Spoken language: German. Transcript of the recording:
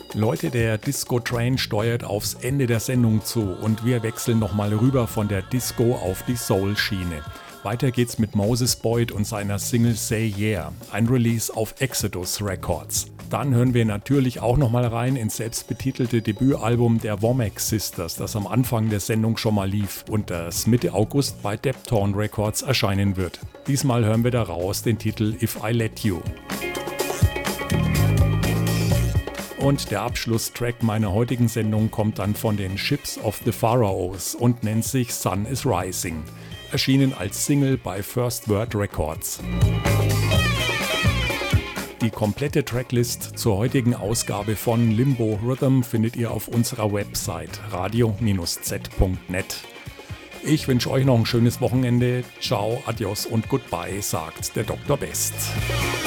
Leute, der Disco Train steuert aufs Ende der Sendung zu und wir wechseln nochmal rüber von der Disco auf die Soul-Schiene. Weiter geht's mit Moses Boyd und seiner Single Say Yeah, ein Release auf Exodus Records. Dann hören wir natürlich auch nochmal rein ins selbstbetitelte Debütalbum der Womack Sisters, das am Anfang der Sendung schon mal lief und das Mitte August bei Deptone Records erscheinen wird. Diesmal hören wir daraus den Titel If I Let You. Und der Abschlusstrack meiner heutigen Sendung kommt dann von den Ships of the Pharaohs und nennt sich Sun is Rising. Erschienen als Single bei First Word Records. Die komplette Tracklist zur heutigen Ausgabe von Limbo Rhythm findet ihr auf unserer Website radio-z.net. Ich wünsche euch noch ein schönes Wochenende. Ciao, adios und goodbye, sagt der Dr. Best.